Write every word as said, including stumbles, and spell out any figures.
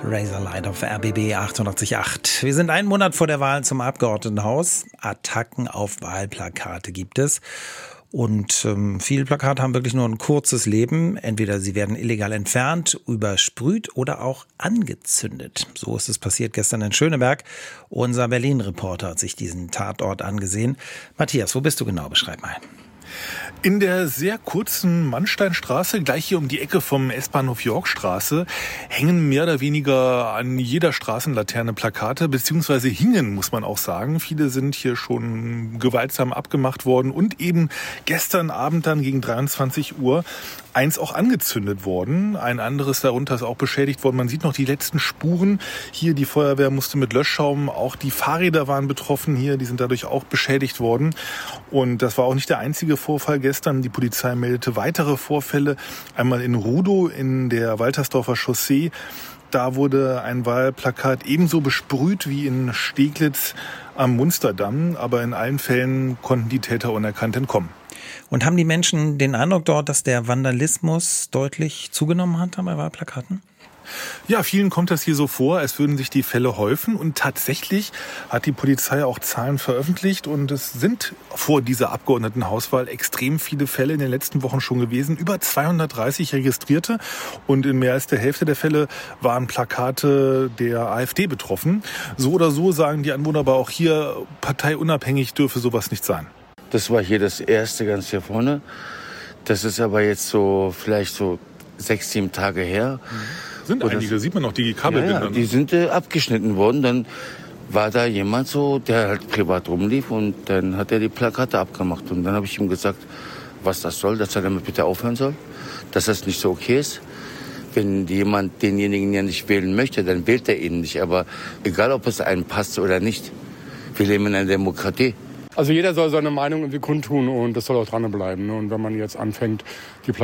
Razorlight auf R B B achtundachtzig Komma acht. Wir sind einen Monat vor der Wahl zum Abgeordnetenhaus. Attacken auf Wahlplakate gibt es. Und ähm, viele Plakate haben wirklich nur ein kurzes Leben. Entweder sie werden illegal entfernt, übersprüht oder auch angezündet. So ist es passiert gestern in Schöneberg. Unser Berlin-Reporter hat sich diesen Tatort angesehen. Matthias, wo bist du genau? Beschreib mal. In der sehr kurzen Mannsteinstraße, gleich hier um die Ecke vom S-Bahnhof Yorkstraße, hängen mehr oder weniger an jeder Straßenlaterne Plakate, beziehungsweise hingen, muss man auch sagen. Viele sind hier schon gewaltsam abgemacht worden und eben gestern Abend dann gegen dreiundzwanzig Uhr eins auch angezündet worden. Ein anderes darunter ist auch beschädigt worden. Man sieht noch die letzten Spuren. Hier die Feuerwehr musste mit Löschschaum, auch die Fahrräder waren betroffen hier, die sind dadurch auch beschädigt worden. Und das war auch nicht der einzige Vorfall gestern. Die Polizei meldete weitere Vorfälle. Einmal in Rudow in der Waltersdorfer Chaussee. Da wurde ein Wahlplakat ebenso besprüht wie in Steglitz am Munsterdamm. Aber in allen Fällen konnten die Täter unerkannt entkommen. Und haben die Menschen den Eindruck dort, dass der Vandalismus deutlich zugenommen hat bei Wahlplakaten? Ja, vielen kommt das hier so vor, als würden sich die Fälle häufen. Und tatsächlich hat die Polizei auch Zahlen veröffentlicht. Und es sind vor dieser Abgeordnetenhauswahl extrem viele Fälle in den letzten Wochen schon gewesen. Über zweihundertdreißig registrierte. Und in mehr als der Hälfte der Fälle waren Plakate der AfD betroffen. So oder so sagen die Anwohner aber auch hier, parteiunabhängig dürfe sowas nicht sein. Das war hier das erste ganz hier vorne. Das ist aber jetzt so vielleicht so sechs, sieben Tage her. Sind und einige, das sieht man noch, die Kabelbinder. Ja, ja, die sind äh, abgeschnitten worden. Dann war da jemand so, der halt privat rumlief und dann hat er die Plakate abgemacht. Und dann habe ich ihm gesagt, was das soll, dass er damit bitte aufhören soll, dass das nicht so okay ist. Wenn jemand denjenigen ja nicht wählen möchte, dann wählt er ihn nicht. Aber egal, ob es einem passt oder nicht, wir leben in einer Demokratie. Also jeder soll seine Meinung irgendwie kundtun und das soll auch dranbleiben. Und wenn man jetzt anfängt, die Plakate